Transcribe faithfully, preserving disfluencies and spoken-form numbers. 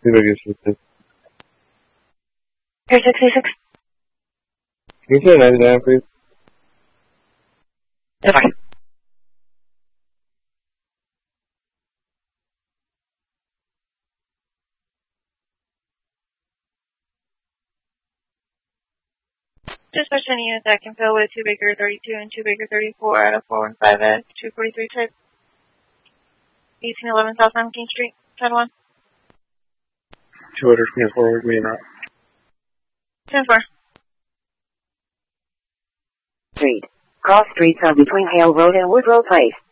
Two Baker sixty-six. Here, sixty-six. Can you say ninety-nine, please? Yes, sir. Dispatch any unit that can fill with two Baker thirty-two and two Baker thirty-four out of four one five S, two forty-three type. eighteen eleven South King Street, ten one. Two orders, can you forward me or not? ten four. Street. Cross streets are between Hale Road and Woodrow Place.